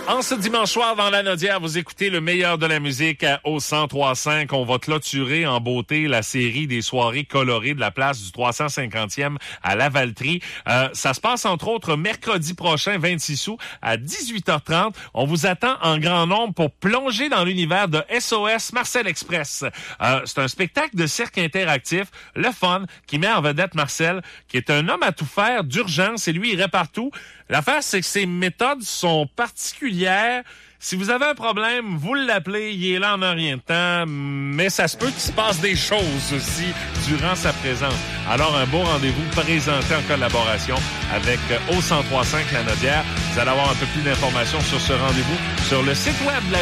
En ce dimanche soir dans la Nodière, vous écoutez le meilleur de la musique au 103.5. On va clôturer en beauté la série des soirées colorées de la place du 350e à Lavaltrie. Ça se passe entre autres mercredi prochain, 26 août, à 18h30. On vous attend en grand nombre pour plonger dans l'univers de SOS Marcel Express. C'est un spectacle de cirque interactif, le fun, qui met en vedette Marcel, qui est un homme à tout faire d'urgence et lui, il répare tout. L'affaire, c'est que ses méthodes sont particulières. Si vous avez un problème, vous l'appelez, il est là en un rien de temps, mais ça se peut qu'il se passe des choses aussi durant sa présence. Alors, un beau rendez-vous présenté en collaboration avec Au 103.5 La Nodière. Vous allez avoir un peu plus d'informations sur ce rendez-vous sur le site web de la